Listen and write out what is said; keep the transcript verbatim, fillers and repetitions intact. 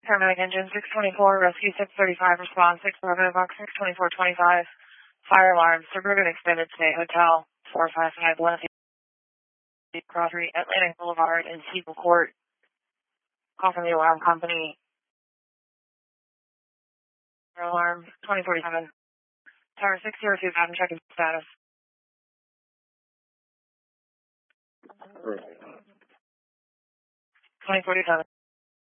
Paramedic engine six twenty-four, rescue six thirty-five, response six, Bravo box six twenty-four twenty-five, fire alarm, Suburban Extended Stay Hotel, four five five Lenape Crossery, Atlantic Boulevard, in Sequel Court. Call from the alarm company. Fire alarm, twenty forty-seven. Tower six zero two, Adam checking status. twenty forty-seven.